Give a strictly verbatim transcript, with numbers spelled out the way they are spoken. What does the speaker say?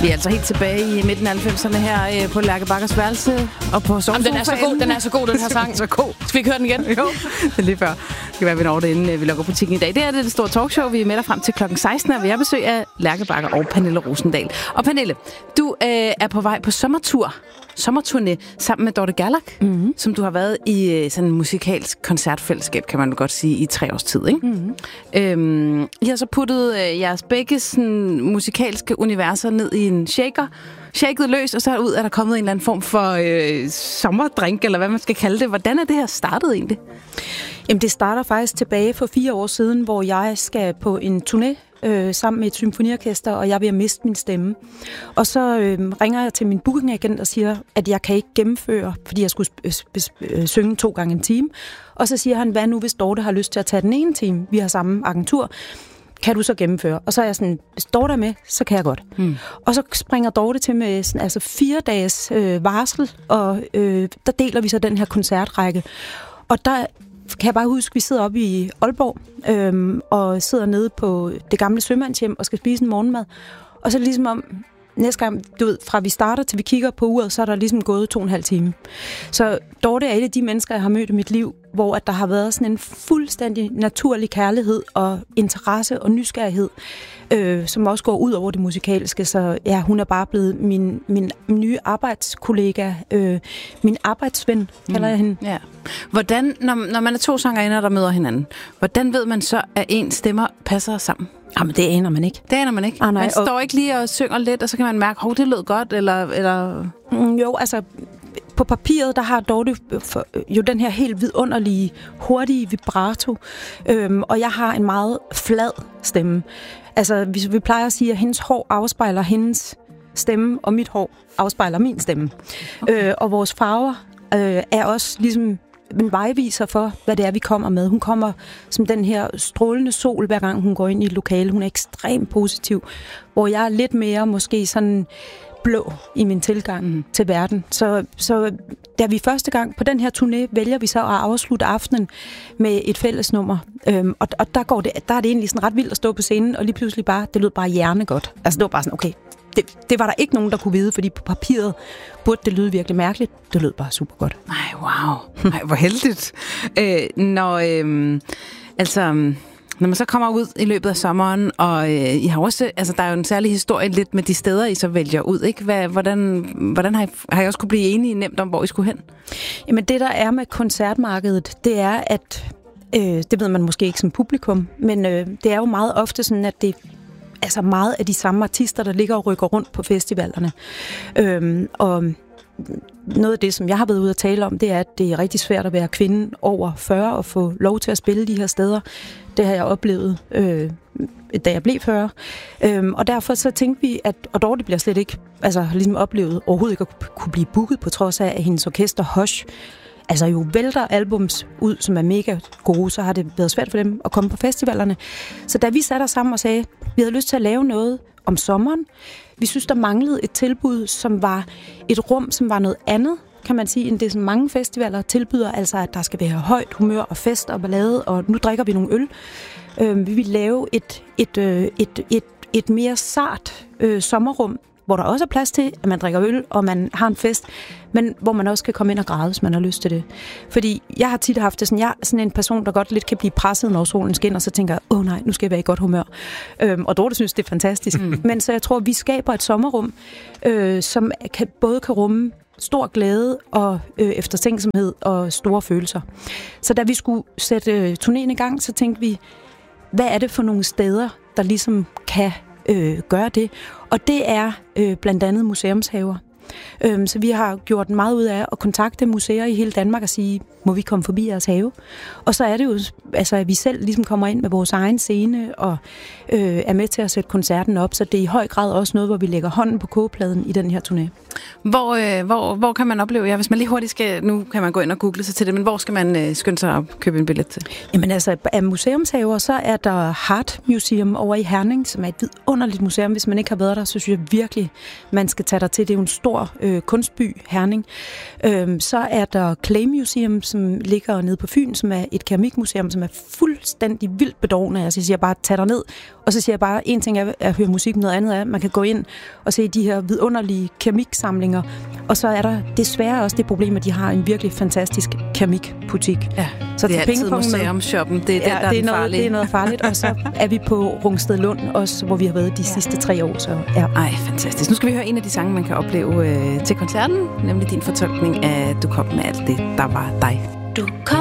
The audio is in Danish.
Vi er altså helt tilbage i midten af halvfemserne her på Lærke Baggers værelse og på sovesofaen. Den er så god, den er så god, den her sang. Så god. Skal vi ikke høre den igen? Jo, det er lige før. Det kan være, vi når det, inden vi lukker butikken i dag. Det er det store talkshow, vi er med dig frem til klokken seksten, og vi har besøg af Lærke Bagger og Pernille Rosendahl. Og Pernille, du øh, er på vej på sommertur. sommerturné sammen med Dorte Gerlach, mm-hmm. som du har været i sådan en musikalsk koncertfællesskab, kan man godt sige, i tre års tid, ikke? Mm-hmm. Øhm, I har så puttet øh, jeres begge sådan, musikalske universer ned i en shaker, shaket løs, og så ud er der kommet en eller anden form for øh, sommerdrink, eller hvad man skal kalde det. Hvordan er det her startet egentlig? Jamen, det starter faktisk tilbage for fire år siden, hvor jeg skal på en turné øh, sammen med et symfoniorkester, og jeg er ved at miste min stemme. Og så øh, ringer jeg til min bookingagent og siger, at jeg kan ikke gennemføre, fordi jeg skulle sp- sp- sp- synge to gange en time. Og så siger han, hvad nu hvis Dorte har lyst til at tage den ene time? Vi har samme agentur. Kan du så gennemføre? Og så er jeg sådan, hvis Dorte er med, så kan jeg godt. Hmm. Og så springer Dorte til med sådan, altså fire dages øh, varsel, og øh, der deler vi så den her koncertrække. Og der kan jeg bare huske, at vi sidder oppe i Aalborg, øhm, og sidder nede på det gamle sømandshjem og skal spise en morgenmad. Og så er det ligesom om, næste gang, du ved, fra vi starter til vi kigger på uret, så er der ligesom gået to og en halv time. Så Dorte er et af de mennesker, jeg har mødt i mit liv, hvor at der har været sådan en fuldstændig naturlig kærlighed og interesse og nysgerrighed, øh, som også går ud over det musikalske. Så ja, hun er bare blevet min, min nye arbejdskollega, øh, min arbejdsven, kalder jeg hende. Ja. Hvordan, når, når man er to sangerinder, der møder hinanden, hvordan ved man så, at ens stemmer passer sammen? Jamen, det aner man ikke. Det aner man ikke? Ah, nej, man står og ikke lige og synger lidt, og så kan man mærke, hov, det lød godt, eller... eller... Mm, jo, altså... På papiret, der har Dorte jo den her helt vidunderlige, hurtige vibrato, øhm, og jeg har en meget flad stemme. Altså, vi, vi plejer at sige, at hendes hår afspejler hendes stemme, og mit hår afspejler min stemme. Okay. Øh, og vores farver øh, er også ligesom en vejviser for, hvad det er, vi kommer med. Hun kommer som den her strålende sol, hver gang hun går ind i et lokale. Hun er ekstremt positiv, hvor jeg er lidt mere måske sådan blå i min tilgang mm. til verden. Så, så da vi første gang på den her turné, vælger vi så at afslutte aftenen med et fællesnummer. Øhm, og og der, går det, der er det egentlig sådan ret vildt at stå på scenen, og lige pludselig bare, det lød bare hjernegodt. Altså det var bare sådan, okay, det, det var der ikke nogen, der kunne vide, fordi på papiret burde det lyde virkelig mærkeligt. Det lød bare super godt. Nej, wow. Nej, hvor heldigt. øh, når, øh, altså... Når man så kommer ud i løbet af sommeren, og øh, I har også, altså der er jo en særlig historie lidt med de steder, I så vælger ud, ikke? Hvad, hvordan hvordan har, I, har I også kunne blive enige nemt om, hvor I skulle hen? Jamen det, der er med koncertmarkedet, det er, at, øh, det ved man måske ikke som publikum, men øh, det er jo meget ofte sådan, at det altså meget af de samme artister, der ligger og rykker rundt på festivalerne. Øh, og noget af det, som jeg har været ude at tale om, det er, at det er rigtig svært at være kvinde over fyrre og få lov til at spille de her steder. Det har jeg oplevet, øh, da jeg blev fyrre. Øhm, og derfor så tænkte vi, at og Dorte bliver slet ikke, altså har ligesom oplevet overhovedet ikke at kunne blive booket, på trods af, at hendes orkester Hush, altså jo vælter albums ud, som er mega gode, så har det været svært for dem at komme på festivalerne. Så da vi satte os sammen og sagde, at vi havde lyst til at lave noget om sommeren, vi synes, der manglede et tilbud, som var et rum, som var noget andet, kan man sige, end det, som mange festivaler tilbyder, altså at der skal være højt humør og fest og ballade, og nu drikker vi nogle øl. Øh, vi vil lave et, et, et, et, et, et mere sart øh, sommerrum, hvor der også er plads til, at man drikker øl, og man har en fest, men hvor man også kan komme ind og græde, hvis man har lyst til det. Fordi jeg har tit haft det sådan, jeg er sådan en person, der godt lidt kan blive presset, når solen skinner, og så tænker jeg, åh oh, nej, nu skal jeg være i godt humør. Øhm, og Dorte synes, det er fantastisk. Mm. Men så jeg tror, vi skaber et sommerrum, øh, som kan, både kan rumme stor glæde og øh, eftertænksomhed og store følelser. Så da vi skulle sætte øh, turnéen i gang, så tænkte vi, hvad er det for nogle steder, der ligesom kan øh, gøre det? Og det er øh, blandt andet museumshaver. Øhm, så vi har gjort meget ud af at kontakte museer i hele Danmark og sige, må vi komme forbi jeres have? Og så er det jo, altså, at vi selv ligesom kommer ind med vores egen scene og øh, er med til at sætte koncerten op, så det er i høj grad også noget, hvor vi lægger hånden på kogepladen i den her turné. Hvor, øh, hvor, hvor kan man opleve jer? Hvis man lige hurtigt skal, nu kan man gå ind og google sig til det, men hvor skal man øh, skynde sig at købe en billet til? Jamen altså, af museumshaver, så er der Heart Museum over i Herning, som er et vidunderligt museum. Hvis man ikke har været der, så synes jeg virkelig, man skal tage der til. Det er jo en stor stor øh, kunstby, Herning. Øhm, så er der Clay Museum, som ligger nede på Fyn, som er et keramikmuseum, som er fuldstændig vildt bedårende. Altså, jeg siger bare, tag dig ned. Og så siger jeg bare, en ting er at høre musik, noget andet er, at man kan gå ind og se de her vidunderlige keramiksamlinger. Og så er der desværre også det problem, at de har en virkelig fantastisk keramikbutik. Ja, så det er altid museumshoppen. Det er ja, den, der det er, er noget, farlige. det er noget farligt. Og så er vi på Rungsted Lund også, hvor vi har været de ja. sidste tre år. Så, ja. Ej, fantastisk. Nu skal vi høre en af de sange, man kan opleve øh, til koncerten, nemlig din fortolkning af Du kom med alt det, der var dig. Du kom